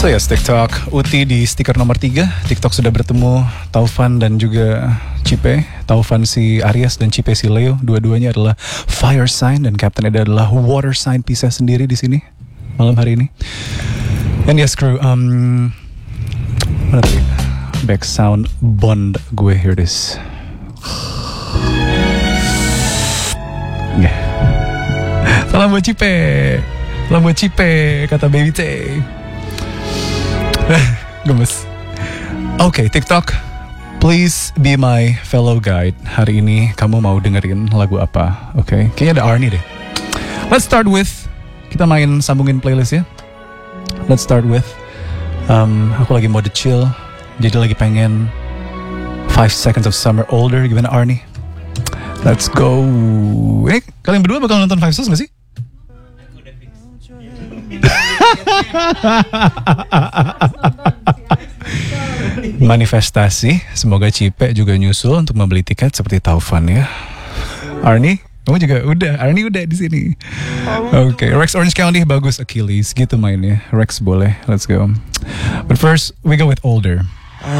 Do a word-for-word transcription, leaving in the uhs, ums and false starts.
So yes, TikTok Uti di stiker nomor tiga. TikTok sudah bertemu Taufan dan juga Cipe. Taufan si Aries dan Cipe si Leo. Dua-duanya adalah fire sign dan Captain Eda adalah water sign. Pisah sendiri di sini malam hari ini. And yes crew, um, mana tadi? Back sound bond gue, here it is. Yeah. Salam buat Cipe. Salam buat Cipe, kata Baby T. Gemes. Oke, okay, TikTok, please be my fellow guide. Hari ini kamu mau dengerin lagu apa? Oke, okay? Kayaknya ada Arnie deh. Let's start with, kita main sambungin playlist ya. Let's start with, um, aku lagi mode chill, jadi lagi pengen Five Seconds of Summer Older. Gimana Arnie? Let's go. Ini kalian berdua bakal nonton Five Seconds gak sih? Manifestasi, semoga Cipe juga nyusul untuk membeli tiket seperti Taufan ya. Arnie, kamu juga udah. Arnie udah di sini. Oke, okay. Rex Orange County bagus. Achilles gitu mainnya. Rex boleh. Let's go. But first we go with Older.